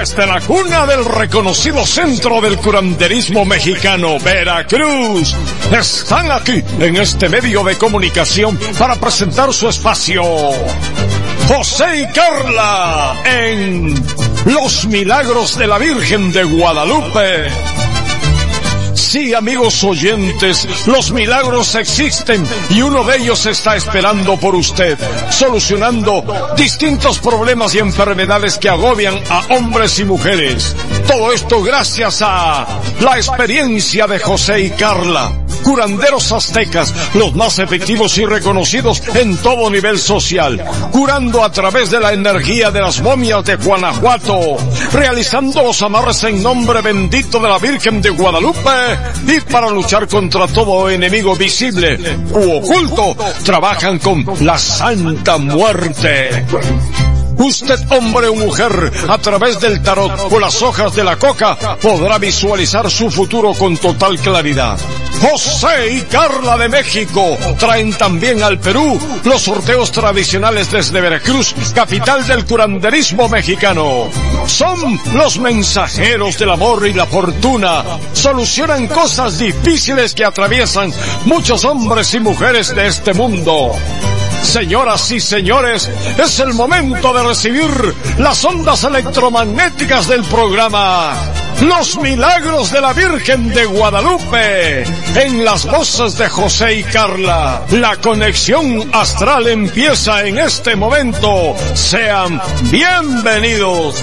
Desde la cuna del reconocido centro del curanderismo mexicano, Veracruz, están aquí en este medio de comunicación para presentar su espacio José y Carla en Los Milagros de la Virgen de Guadalupe. Sí, amigos oyentes, los milagros existen y uno de ellos está esperando por usted, solucionando distintos problemas y enfermedades que agobian a hombres y mujeres. Todo esto gracias a la experiencia de José y Carla, curanderos aztecas, los más efectivos y reconocidos en todo nivel social, curando a través de la energía de las momias de Guanajuato, realizando los amarres en nombre bendito de la Virgen de Guadalupe. Y para luchar contra todo enemigo visible u oculto, trabajan con la Santa Muerte. Usted, hombre o mujer, a través del tarot o las hojas de la coca, podrá visualizar su futuro con total claridad. José y Carla de México traen también al Perú los sorteos tradicionales desde Veracruz, capital del curanderismo mexicano. Son los mensajeros del amor y la fortuna. Solucionan cosas difíciles que atraviesan muchos hombres y mujeres de este mundo. Señoras y señores, es el momento de recibir las ondas electromagnéticas del programa Los Milagros de la Virgen de Guadalupe, en las voces de José y Carla. La conexión astral empieza en este momento. Sean bienvenidos.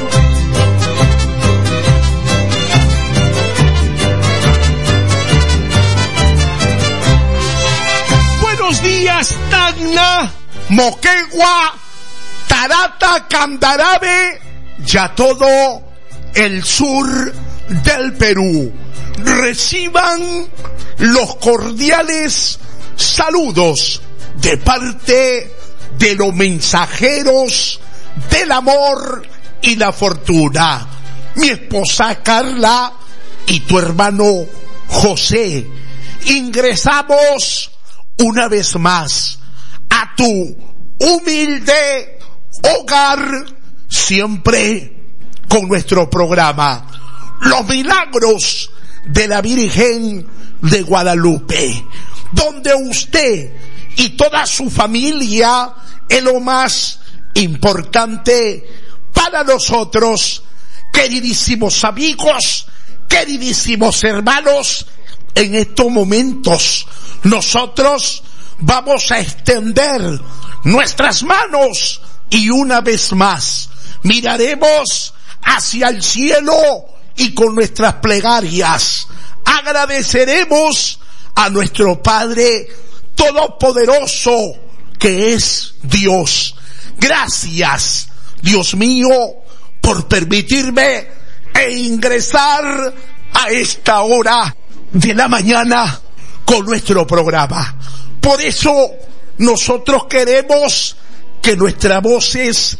Buenos días, Tacna, Moquegua, Tarata, Candarabe y a todo el sur del Perú. Reciban los cordiales saludos de parte de los mensajeros del amor y la fortuna. Mi esposa Carla y tu hermano José. Ingresamos una vez más a tu humilde hogar, siempre con nuestro programa Los Milagros de la Virgen de Guadalupe, donde usted y toda su familia es lo más importante para nosotros. Queridísimos amigos, queridísimos hermanos, en estos momentos nosotros vamos a extender nuestras manos y una vez más miraremos hacia el cielo y con nuestras plegarias agradeceremos a nuestro Padre Todopoderoso, que es Dios. Gracias, Dios mío, por permitirme ingresar a esta hora de la mañana con nuestro programa. Por eso nosotros queremos que nuestras voces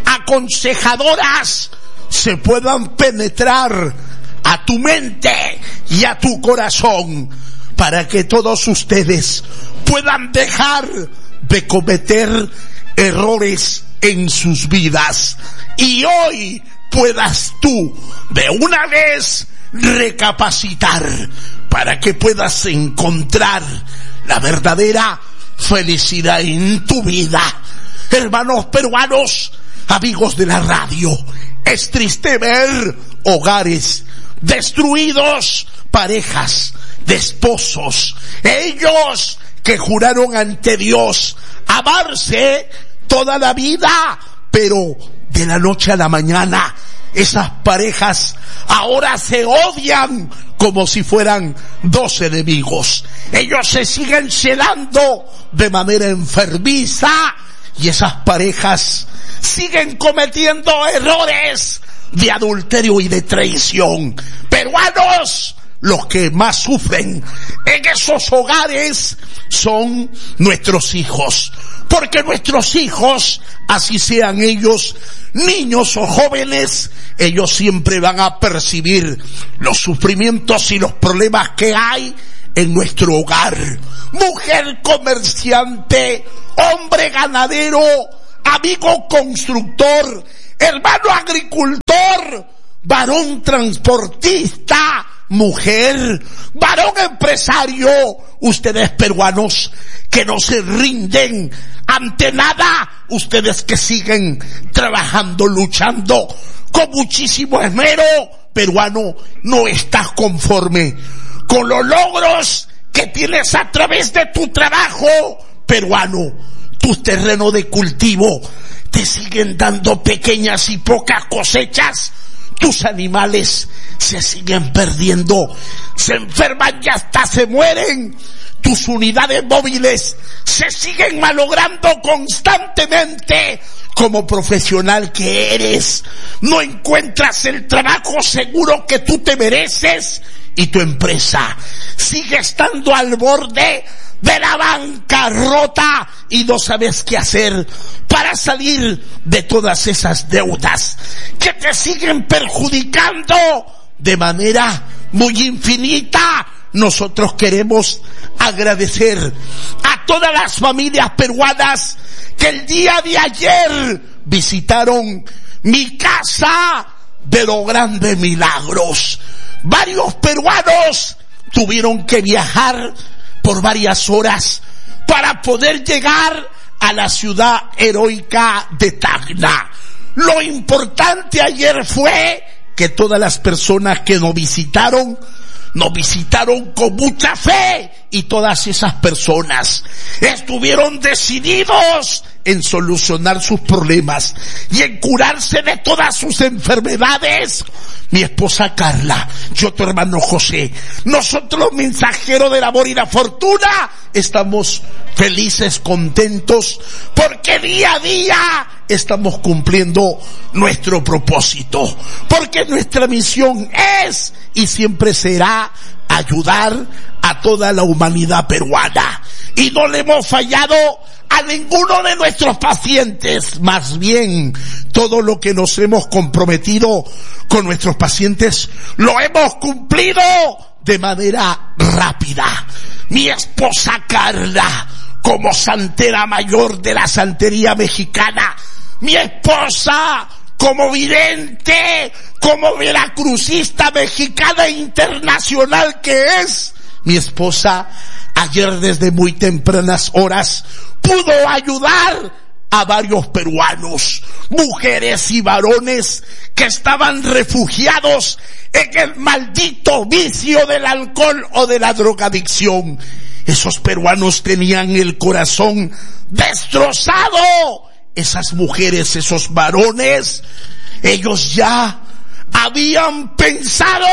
aconsejadoras se puedan penetrar a tu mente y a tu corazón, para que todos ustedes puedan dejar de cometer errores en sus vidas y hoy puedas tú de una vez recapacitar para que puedas encontrar la verdadera felicidad en tu vida. Hermanos peruanos, amigos de la radio, es triste ver hogares destruidos, parejas de esposos, ellos que juraron ante Dios amarse toda la vida, pero de la noche a la mañana esas parejas ahora se odian como si fueran dos enemigos. Ellos se siguen celando de manera enfermiza y esas parejas siguen cometiendo errores de adulterio y de traición. Peruanos, los que más sufren en esos hogares son nuestros hijos, porque nuestros hijos, así sean ellos niños o jóvenes, ellos siempre van a percibir los sufrimientos y los problemas que hay en nuestro hogar. Mujer comerciante, hombre ganadero, amigo constructor, hermano agricultor, varón transportista, mujer, varón empresario, ustedes peruanos que no se rinden ante nada, ustedes que siguen trabajando, luchando con muchísimo esmero, peruano, no estás conforme con los logros que tienes a través de tu trabajo, peruano, tus terrenos de cultivo te siguen dando pequeñas y pocas cosechas, tus animales se siguen perdiendo, se enferman y hasta se mueren, tus unidades móviles se siguen malogrando constantemente. Como profesional que eres, no encuentras el trabajo seguro que tú te mereces y tu empresa sigue estando al borde de la bancarrota y no sabes qué hacer para salir de todas esas deudas que te siguen perjudicando de manera muy infinita. Nosotros queremos agradecer a todas las familias peruanas que el día de ayer visitaron mi casa de los grandes milagros. Varios peruanos tuvieron que viajar por varias horas para poder llegar a la ciudad heroica de Tacna. Lo importante ayer fue que todas las personas que nos visitaron con mucha fe, y todas esas personas estuvieron decididos en solucionar sus problemas y en curarse de todas sus enfermedades. Mi esposa Carla, yo tu hermano José, nosotros los mensajeros del amor y la fortuna estamos felices, contentos, porque día a día estamos cumpliendo nuestro propósito, porque nuestra misión es y siempre será ayudar a toda la humanidad peruana, y no le hemos fallado a ninguno de nuestros pacientes. Más bien, todo lo que nos hemos comprometido con nuestros pacientes lo hemos cumplido de manera rápida. Mi esposa Carla, como santera mayor de la santería mexicana, mi esposa como vidente, como veracruzista mexicana e internacional que es, mi esposa ayer desde muy tempranas horas pudo ayudar a varios peruanos, mujeres y varones que estaban refugiados en el maldito vicio del alcohol o de la drogadicción. Esos peruanos tenían el corazón destrozado. Esas mujeres, esos varones, ellos ya habían pensado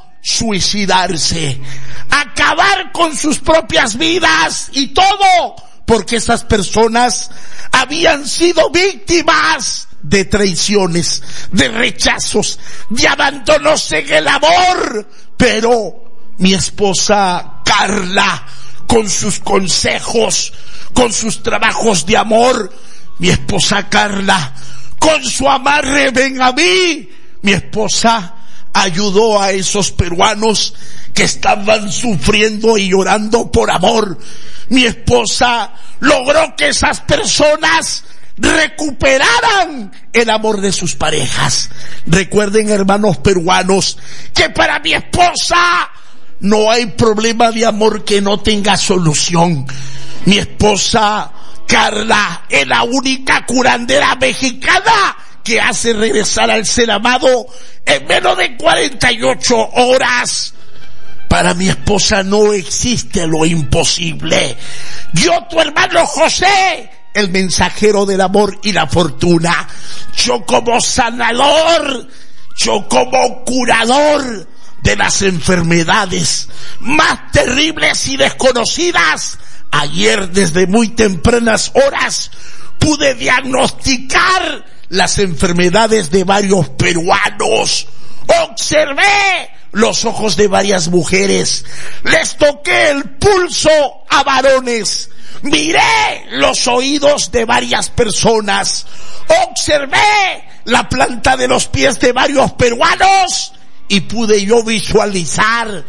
suicidarse, acabar con sus propias vidas y todo, porque esas personas habían sido víctimas de traiciones, de rechazos, de abandonos en el amor. Pero mi esposa Carla, con sus consejos, con sus trabajos de amor, mi esposa Carla, con su amarre ven a mí, mi esposa ayudó a esos peruanos que estaban sufriendo y llorando por amor. Mi esposa logró que esas personas recuperaran el amor de sus parejas. Recuerden, hermanos peruanos, que para mi esposa no hay problema de amor que no tenga solución. Mi esposa Carla es la única curandera mexicana que hace regresar al ser amado en menos de 48 horas. Para mi esposa no existe lo imposible. Yo, tu hermano José, el mensajero del amor y la fortuna, yo como sanador, yo como curador de las enfermedades más terribles y desconocidas, ayer desde muy tempranas horas pude diagnosticar las enfermedades de varios peruanos. Observé los ojos de varias mujeres, les toqué el pulso a varones, miré los oídos de varias personas, observé la planta de los pies de varios peruanos y pude yo visualizar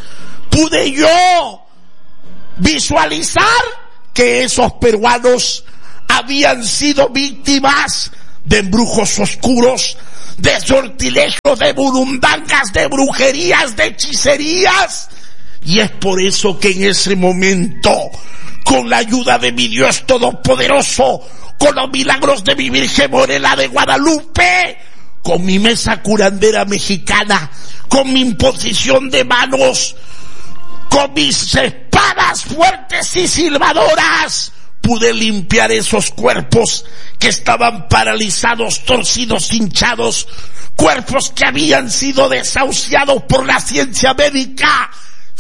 que esos peruanos habían sido víctimas de embrujos oscuros, de sortilegios, de burundangas, de brujerías, de hechicerías. Y es por eso que en ese momento, con la ayuda de mi Dios Todopoderoso, con los milagros de mi Virgen Morena de Guadalupe, con mi mesa curandera mexicana, con mi imposición de manos, con mis espadas fuertes y silbadoras, pude limpiar esos cuerpos que estaban paralizados, torcidos, hinchados, cuerpos que habían sido desahuciados por la ciencia médica.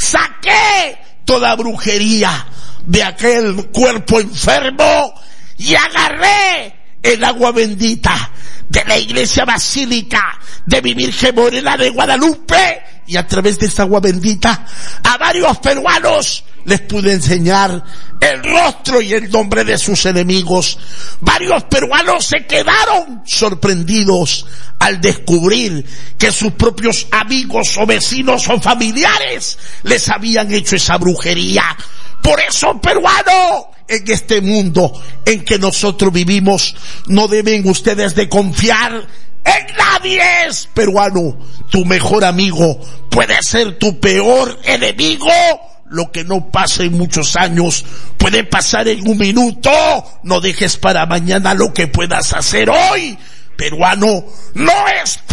Saqué toda brujería de aquel cuerpo enfermo y agarré el agua bendita de la iglesia basílica de mi Virgen Morena de Guadalupe, y a través de esa agua bendita a varios peruanos les pude enseñar el rostro y el nombre de sus enemigos. Varios peruanos se quedaron sorprendidos al descubrir que sus propios amigos o vecinos o familiares les habían hecho esa brujería. Por eso, peruano, en este mundo en que nosotros vivimos, no deben ustedes de confiar en nadie. Peruano, tu mejor amigo puede ser tu peor enemigo. Lo que no pasa en muchos años puede pasar en un minuto. No dejes para mañana lo que puedas hacer hoy. Peruano, no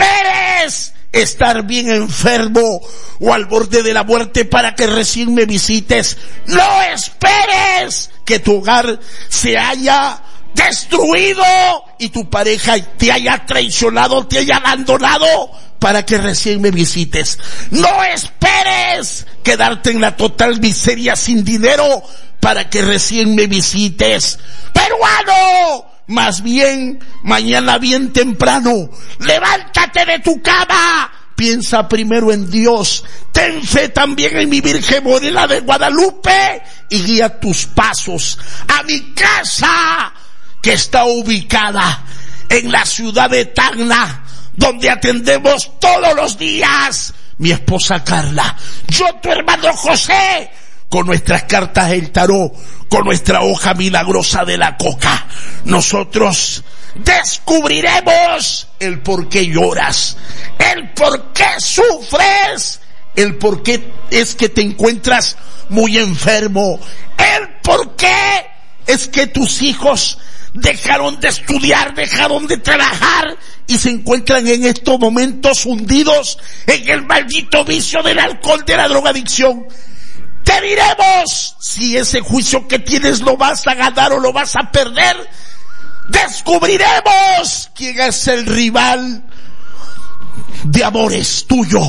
esperes estar bien enfermo o al borde de la muerte para que recién me visites. No esperes que tu hogar se haya destruido y tu pareja te haya traicionado, te haya abandonado para que recién me visites. No esperes quedarte en la total miseria sin dinero para que recién me visites. Peruano, más bien, mañana bien temprano, levántate de tu cama, piensa primero en Dios, ten fe también en mi Virgen Morena de Guadalupe y guía tus pasos a mi casa, que está ubicada en la ciudad de Tacna, donde atendemos todos los días mi esposa Carla, yo tu hermano José, con nuestras cartas del tarot, con nuestra hoja milagrosa de la coca. Nosotros descubriremos el por qué lloras, el por qué sufres, el por qué es que te encuentras muy enfermo, el por qué es que tus hijos dejaron de estudiar, dejaron de trabajar y se encuentran en estos momentos hundidos en el maldito vicio del alcohol, de la drogadicción. Te diremos si ese juicio que tienes lo vas a ganar o lo vas a perder. Descubriremos quién es el rival de amores tuyo.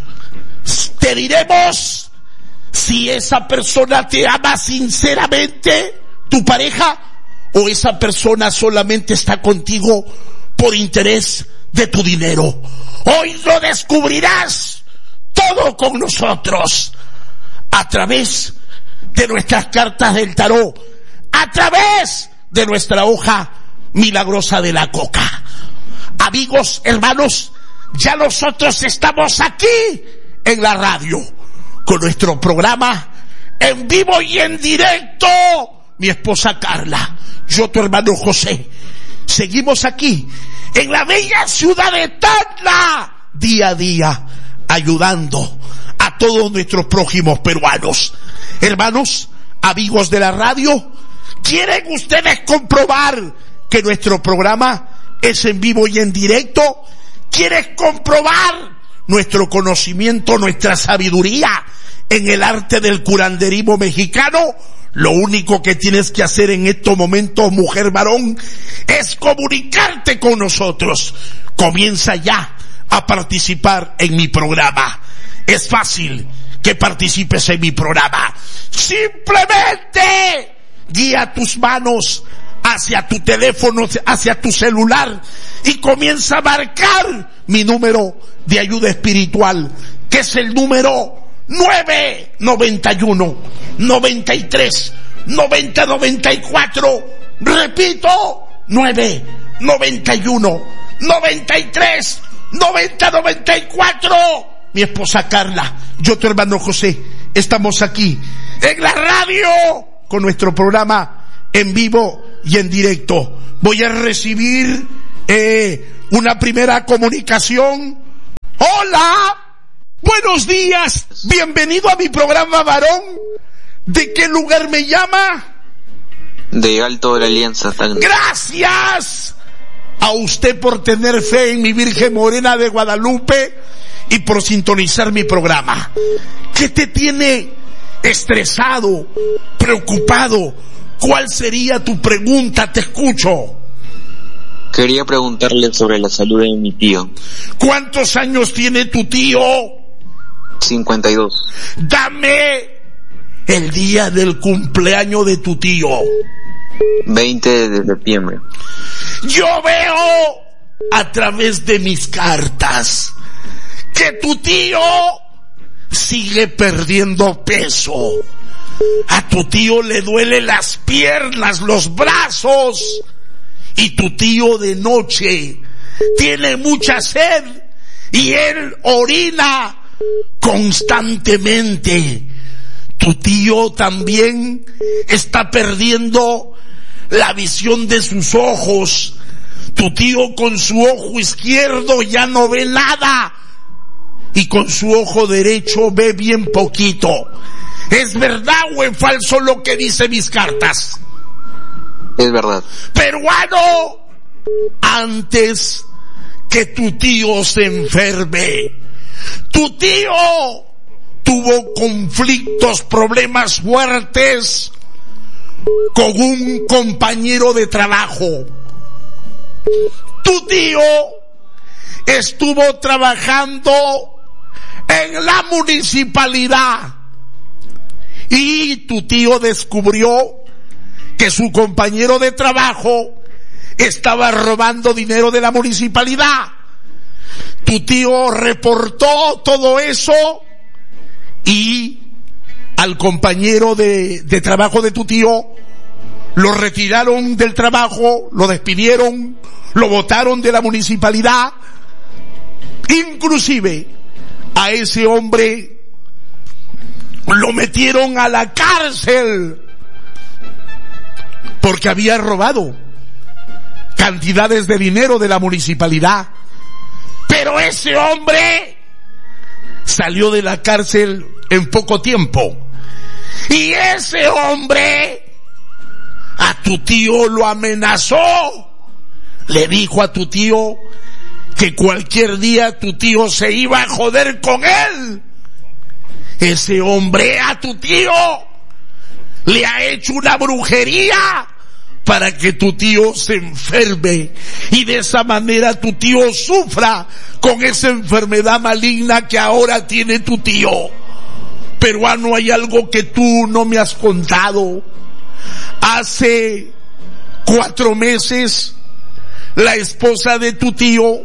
Te diremos si esa persona te ama sinceramente, tu pareja, o esa persona solamente está contigo por interés de tu dinero. Hoy lo descubrirás todo con nosotros, a través de nuestras cartas del tarot, a través de nuestra hoja milagrosa de la coca. Amigos, hermanos, ya nosotros estamos aquí en la radio con nuestro programa en vivo y en directo. Mi esposa Carla, yo tu hermano José, seguimos aquí en la bella ciudad de Tacna, día a día, ayudando a todos nuestros prójimos peruanos. Hermanos, amigos de la radio, ¿quieren ustedes comprobar que nuestro programa es en vivo y en directo? ¿Quieren comprobar nuestro conocimiento, nuestra sabiduría en el arte del curanderismo mexicano? Lo único que tienes que hacer en estos momentos, mujer, varón, es comunicarte con nosotros. Comienza ya a participar en mi programa. Es fácil que participes en mi programa. Simplemente guía tus manos hacia tu teléfono, hacia tu celular, y comienza a marcar mi número de ayuda espiritual, que es el número 991 93 90 94. Repito, 991 93 90 94. Mi esposa Carla, yo tu hermano José, estamos aquí en la radio con nuestro programa en vivo y en directo. Voy a recibir una primera comunicación. Hola, buenos días, bienvenido a mi programa, varón. ¿De qué lugar me llama? De Alto de la Alianza. Gracias a usted por tener fe en mi Virgen Morena de Guadalupe y por sintonizar mi programa. ¿Qué te tiene estresado, preocupado? ¿Cuál sería tu pregunta? Te escucho. Quería preguntarle sobre la salud de mi tío. ¿Cuántos años tiene tu tío? 52. Dame el día del cumpleaños de tu tío. 20 de septiembre. Yo veo a través de mis cartas que tu tío sigue perdiendo peso. A tu tío le duelen las piernas, los brazos, y tu tío de noche tiene mucha sed y él orina constantemente. Tu tío también está perdiendo la visión de sus ojos. Tu tío con su ojo izquierdo ya no ve nada y con su ojo derecho ve bien poquito. ¿Es verdad o es falso lo que dice mis cartas? Es verdad. Peruano, antes que tu tío se enferme, tu tío tuvo conflictos, problemas fuertes con un compañero de trabajo. Tu tío estuvo trabajando en la municipalidad y tu tío descubrió que su compañero de trabajo estaba robando dinero de la municipalidad. Tu tío reportó todo eso y al compañero de trabajo de tu tío lo retiraron del trabajo, lo despidieron, lo botaron de la municipalidad. Inclusive a ese hombre lo metieron a la cárcel porque había robado cantidades de dinero de la municipalidad. Pero ese hombre salió de la cárcel en poco tiempo. Y ese hombre a tu tío lo amenazó. Le dijo a tu tío que cualquier día tu tío se iba a joder con él. Ese hombre a tu tío le ha hecho una brujería para que tu tío se enferme y de esa manera tu tío sufra con esa enfermedad maligna que ahora tiene tu tío. Peruano, hay algo que tú no me has contado. Hace 4 meses la esposa de tu tío,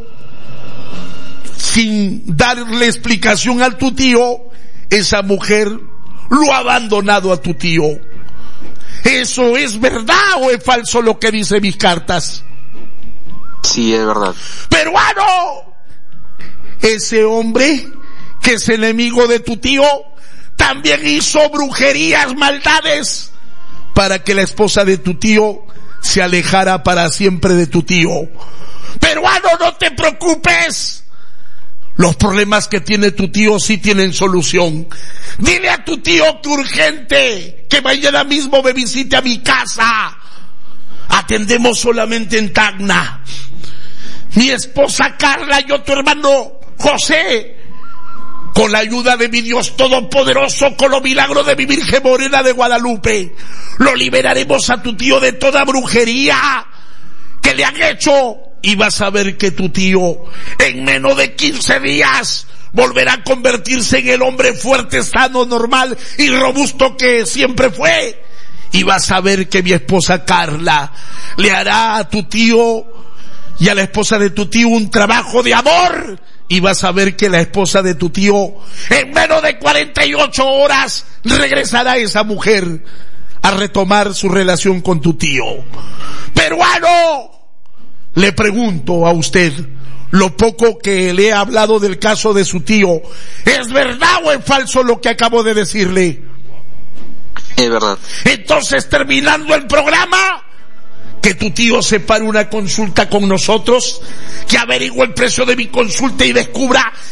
sin darle explicación a tu tío, esa mujer lo ha abandonado a tu tío. ¿Eso es verdad o es falso lo que dice mis cartas? Sí, es verdad. Peruano, ese hombre que es enemigo de tu tío también hizo brujerías, maldades, para que la esposa de tu tío se alejara para siempre de tu tío. Peruano, no te preocupes. Los problemas que tiene tu tío sí tienen solución. Dile a tu tío que urgente, que mañana mismo me visite a mi casa. Atendemos solamente en Tacna. Mi esposa Carla y yo, tu hermano José, con la ayuda de mi Dios Todopoderoso, con los milagros de mi Virgen Morena de Guadalupe, lo liberaremos a tu tío de toda brujería que le han hecho. Y vas a ver que tu tío en menos de 15 días volverá a convertirse en el hombre fuerte, sano, normal y robusto que siempre fue. Y vas a ver que mi esposa Carla le hará a tu tío y a la esposa de tu tío un trabajo de amor. Y vas a ver que la esposa de tu tío en menos de 48 horas regresará esa mujer a retomar su relación con tu tío. Peruano, le pregunto a usted, lo poco que le he hablado del caso de su tío, ¿es verdad o es falso lo que acabo de decirle? Es verdad. Entonces, terminando el programa, que tu tío separe una consulta con nosotros, que averigüe el precio de mi consulta y descubra